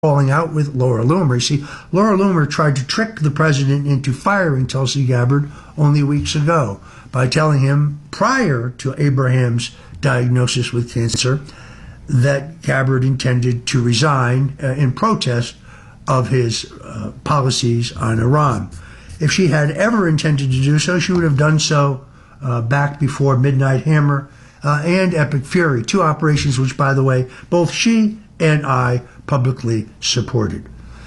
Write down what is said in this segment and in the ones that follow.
falling out with Laura Loomer. You see, Laura Loomer tried to trick the president into firing Tulsi Gabbard only weeks ago by telling him prior to Abraham's diagnosis with cancer that Gabbard intended to resign in protest of his policies on Iran. If she had ever intended to do so, she would have done so back before Midnight Hammer and Epic Fury, two operations which, by the way, both she and I publicly supported.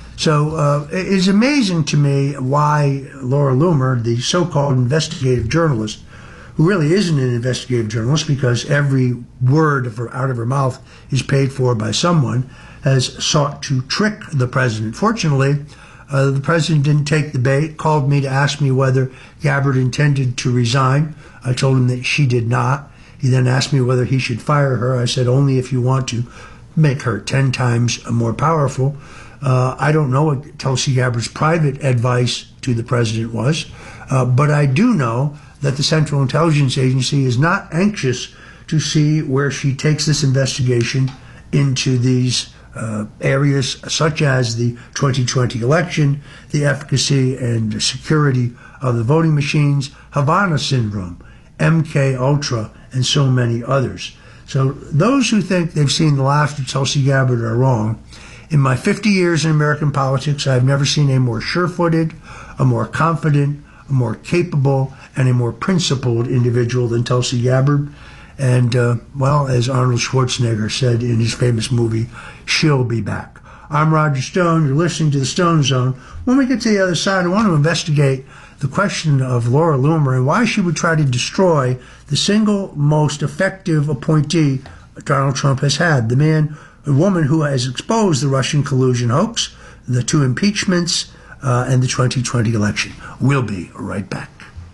So it is amazing to me why Laura Loomer, the so-called investigative journalist, who really isn't an investigative journalist because every word out of her mouth is paid for by someone, has sought to trick the president. Fortunately, the president didn't take the bait, called me to ask me whether Gabbard intended to resign. I told him that she did not. He then asked me whether he should fire her. I said, only if you want to make her 10 times more powerful. I don't know what Tulsi Gabbard's private advice to the president was, but I do know that the Central Intelligence Agency is not anxious to see where she takes this investigation into these areas such as the 2020 election, the efficacy and security of the voting machines, Havana Syndrome, MK Ultra, and so many others. So those who think they've seen the last of Tulsi Gabbard are wrong. In my 50 years in American politics, I've never seen a more sure-footed, a more confident, a more capable, and a more principled individual than Tulsi Gabbard. And, well, as Arnold Schwarzenegger said in his famous movie, she'll be back. I'm Roger Stone. You're listening to the Stone Zone. When we get to the other side, I want to investigate the question of Laura Loomer and why she would try to destroy the single most effective appointee Donald Trump has had, a woman who has exposed the Russian collusion hoax, the 2 impeachments, and the 2020 election. We'll be right back.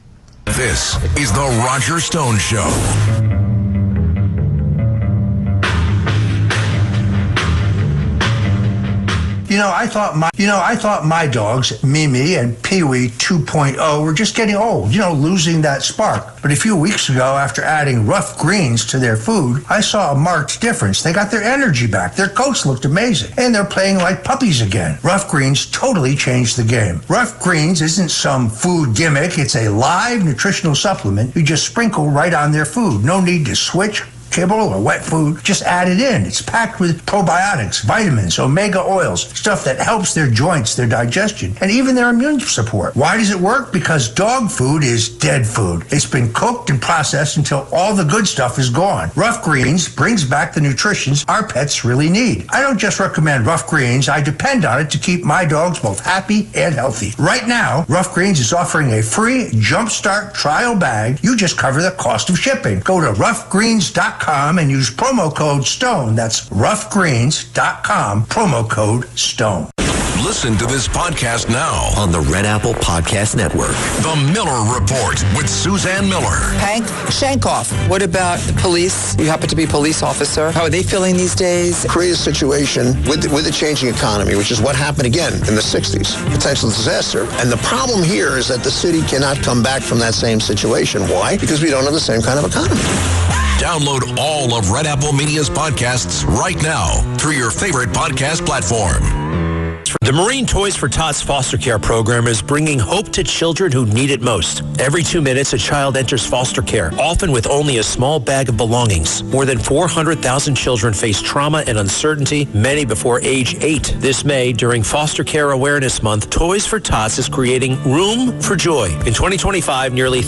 This is the Roger Stone Show. I thought my dogs, Mimi and Pee-wee 2.0, were just getting old, losing that spark. But a few weeks ago, after adding rough greens to their food, I saw a marked difference. They got their energy back. Their coats looked amazing. And they're playing like puppies again. Rough Greens totally changed the game. Rough Greens isn't some food gimmick. It's a live nutritional supplement you just sprinkle right on their food. No need to switch, kibble, or wet food. Just add it in. It's packed with probiotics, vitamins, omega oils, stuff that helps their joints, their digestion, and even their immune support. Why does it work? Because dog food is dead food. It's been cooked and processed until all the good stuff is gone. Rough Greens brings back the nutrition our pets really need. I don't just recommend Rough Greens. I depend on it to keep my dogs both happy and healthy. Right now, Rough Greens is offering a free Jumpstart trial bag. You just cover the cost of shipping. Go to roughgreens.com and use promo code STONE. That's roughgreens.com, promo code STONE. Listen to this podcast now on the Red Apple Podcast Network. The Miller Report with Suzanne Miller. Hank Shankoff, what about the police? You happen to be a police officer. How are they feeling these days? Create a situation with the changing economy, which is what happened again in the 60s. Potential disaster. And the problem here is that the city cannot come back from that same situation. Why? Because we don't have the same kind of economy. Download all of Red Apple Media's podcasts right now through your favorite podcast platform. The Marine Toys for Tots foster care program is bringing hope to children who need it most. Every 2 minutes, a child enters foster care, often with only a small bag of belongings. More than 400,000 children face trauma and uncertainty, many before age 8. This May, during Foster Care Awareness Month, Toys for Tots is creating Room for Joy. In 2025, nearly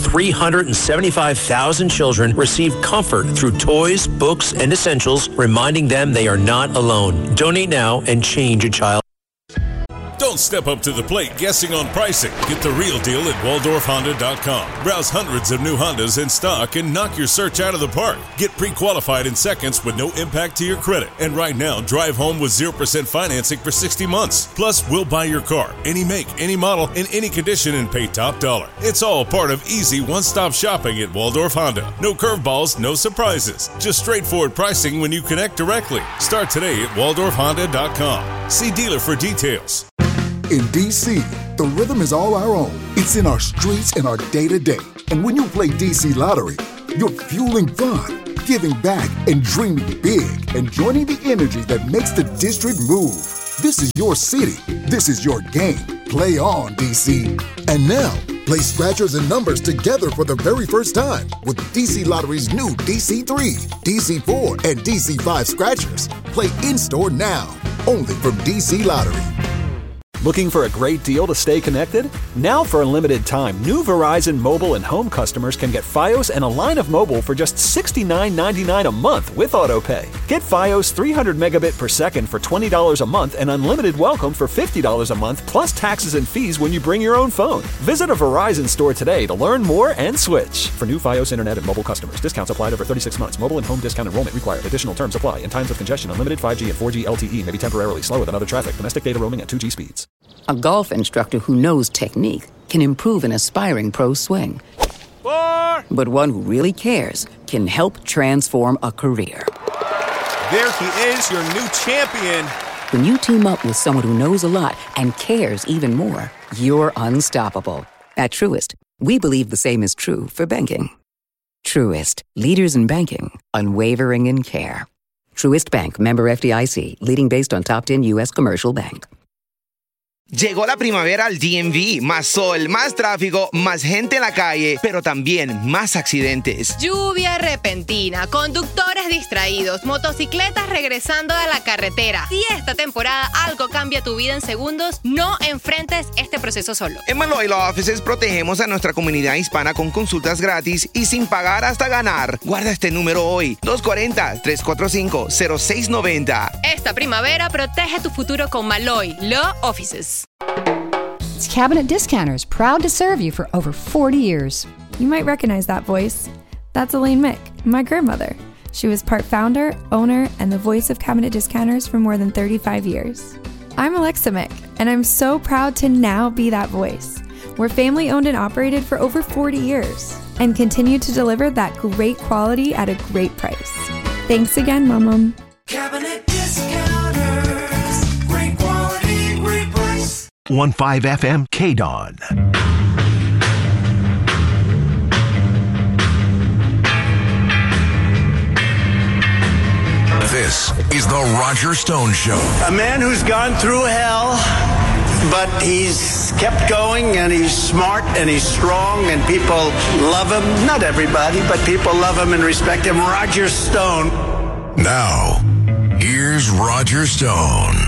375,000 children received comfort through toys, books, and essentials, reminding them they are not alone. Donate now and change a child. Don't step up to the plate guessing on pricing. Get the real deal at WaldorfHonda.com. Browse hundreds of new Hondas in stock and knock your search out of the park. Get pre-qualified in seconds with no impact to your credit. And right now, drive home with 0% financing for 60 months. Plus, we'll buy your car, any make, any model, in any condition, and pay top dollar. It's all part of easy one-stop shopping at Waldorf Honda. No curveballs, no surprises. Just straightforward pricing when you connect directly. Start today at WaldorfHonda.com. See dealer for details. In D.C., the rhythm is all our own. It's in our streets and our day-to-day. And when you play D.C. Lottery, you're fueling fun, giving back, and dreaming big, and joining the energy that makes the district move. This is your city. This is your game. Play on, DC. And now, play scratchers and numbers together for the very first time with DC Lottery's new DC3, DC4, and DC5 scratchers. Play in-store now, only from DC Lottery. Looking for a great deal to stay connected? Now for a limited time, new Verizon mobile and home customers can get Fios and a line of mobile for just $69.99 a month with AutoPay. Get Fios 300 megabit per second for $20 a month and unlimited welcome for $50 a month plus taxes and fees when you bring your own phone. Visit a Verizon store today to learn more and switch. For new Fios internet and mobile customers, discounts applied over 36 months. Mobile and home discount enrollment required. Additional terms apply. In times of congestion, unlimited 5G and 4G LTE may be temporarily slower than other traffic. Domestic data roaming at 2G speeds. A golf instructor who knows technique can improve an aspiring pro's swing. But one who really cares can help transform a career. There he is, your new champion. When you team up with someone who knows a lot and cares even more, you're unstoppable. At Truist, we believe the same is true for banking. Truist, leaders in banking, unwavering in care. Truist Bank, member FDIC, leading based on top 10 U.S. commercial bank. Llegó la primavera al DMV. Más sol, más tráfico, más gente en la calle, pero también más accidentes. Lluvia repentina, conductores distraídos, motocicletas regresando a la carretera. Si esta temporada algo cambia tu vida en segundos, no enfrentes este proceso solo. En Maloy Law Offices protegemos a nuestra comunidad hispana con consultas gratis y sin pagar hasta ganar. Guarda este número hoy, 240-345-0690. Esta primavera protege tu futuro con Maloy Law Offices. It's Cabinet Discounters, proud to serve you for over 40 years. You might recognize that voice. That's Elaine Mick, my grandmother. She was part founder, owner, and the voice of Cabinet Discounters for more than 35 years. I'm Alexa Mick, and I'm so proud to now be that voice. We're family owned and operated for over 40 years and continue to deliver that great quality at a great price. Thanks again, Mom. Cabinet Discounters, great quality, great price. 1.5 FM KDON. This is the Roger Stone Show. A man who's gone through hell, but he's kept going, and he's smart, and he's strong, and people love him. Not everybody, but people love him and respect him. Roger Stone. Now, here's Roger Stone.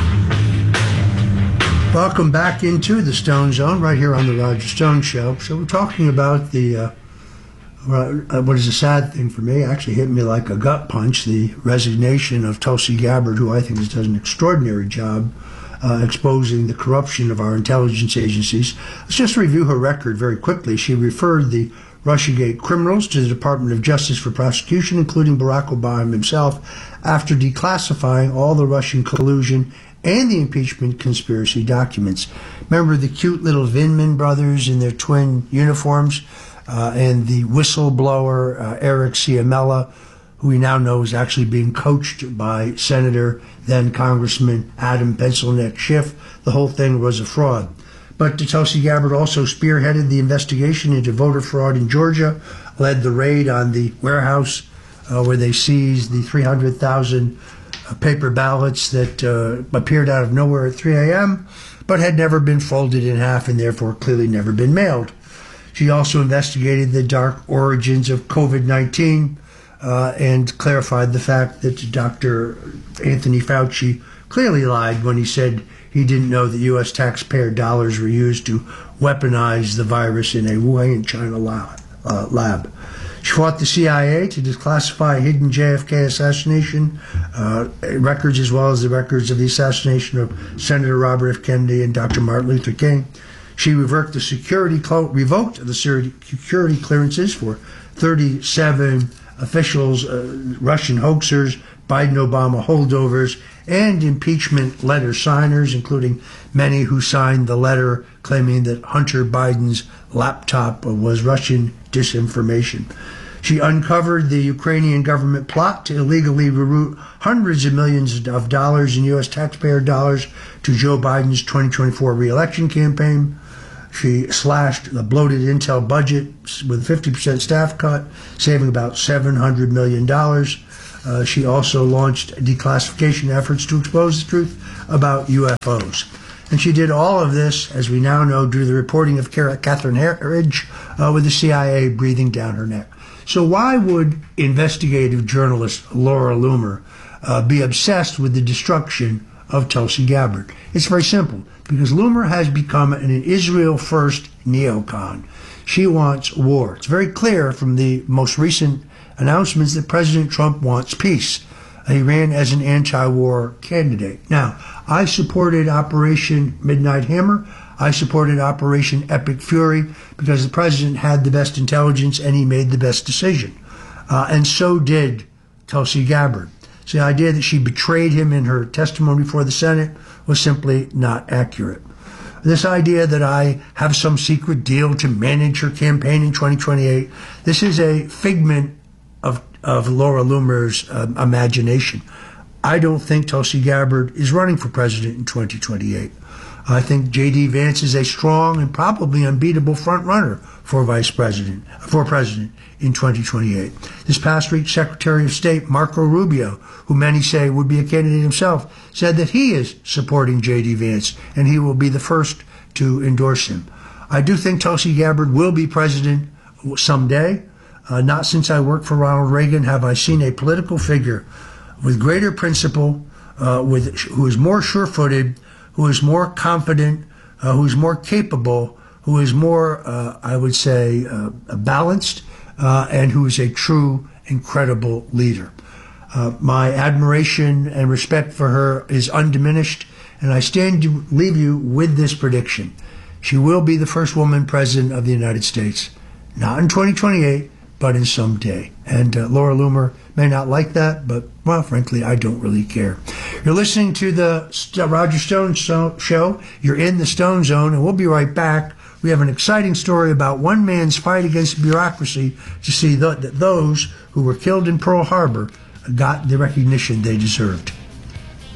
Welcome back into the Stone Zone right here on the Roger Stone Show. So we're talking about the, what is a sad thing for me, actually hit me like a gut punch, the resignation of Tulsi Gabbard, who I think has done an extraordinary job exposing the corruption of our intelligence agencies. Let's just review her record very quickly. She referred the Russiagate criminals to the Department of Justice for prosecution, including Barack Obama himself, after declassifying all the Russian collusion and the impeachment conspiracy documents. Remember the cute little Vindman brothers in their twin uniforms, and the whistleblower Eric Ciamella, who we now know is actually being coached by Senator, then Congressman Adam Pencilneck Schiff. The whole thing was a fraud. But Tulsi Gabbard also spearheaded the investigation into voter fraud in Georgia, led the raid on the warehouse where they seized the 300,000 paper ballots that appeared out of nowhere at 3 a.m., but had never been folded in half and therefore clearly never been mailed. She also investigated the dark origins of COVID-19 and clarified the fact that Dr. Anthony Fauci clearly lied when he said he didn't know that U.S. taxpayer dollars were used to weaponize the virus in a Wuhan, China lab. She fought the CIA to declassify hidden JFK assassination records, as well as the records of the assassination of Senator Robert F. Kennedy and Dr. Martin Luther King. She revoked the security clearances for 37 officials, Russian hoaxers, Biden-Obama holdovers, and impeachment letter signers, including many who signed the letter claiming that Hunter Biden's laptop was Russian disinformation. She uncovered the Ukrainian government plot to illegally reroute hundreds of millions of dollars in U.S. taxpayer dollars to Joe Biden's 2024 re-election campaign. She slashed the bloated Intel budget with a 50% staff cut, saving about $700 million. She also launched declassification efforts to expose the truth about UFOs. And she did all of this, as we now know, due to the reporting of Catherine Herridge with the CIA breathing down her neck. So why would investigative journalist Laura Loomer be obsessed with the destruction of Tulsi Gabbard? It's very simple, because Loomer has become an Israel-first neocon. She wants war. It's very clear from the most recent announcements that President Trump wants peace. He ran as an anti-war candidate. Now, I supported Operation Midnight Hammer. I supported Operation Epic Fury because the president had the best intelligence and he made the best decision. And so did Tulsi Gabbard. So the idea that she betrayed him in her testimony before the Senate was simply not accurate. This idea that I have some secret deal to manage her campaign in 2028, this is a figment of Laura Loomer's imagination. I don't think Tulsi Gabbard is running for president in 2028. I think J.D. Vance is a strong and probably unbeatable front runner for president in 2028. This past week, Secretary of State Marco Rubio, who many say would be a candidate himself, said that he is supporting J.D. Vance and he will be the first to endorse him. I do think Tulsi Gabbard will be president someday. Not since I worked for Ronald Reagan have I seen a political figure with greater principle, who is more sure-footed, who is more confident, who is more capable, who is more, I would say, balanced, and who is a true and credible leader. My admiration and respect for her is undiminished, and I stand to leave you with this prediction. She will be the first woman president of the United States, not in 2028, but in some day. And Laura Loomer may not like that, but, well, frankly, I don't really care. You're listening to the Roger Stone Show. You're in the Stone Zone, and we'll be right back. We have an exciting story about one man's fight against bureaucracy to see that those who were killed in Pearl Harbor got the recognition they deserved.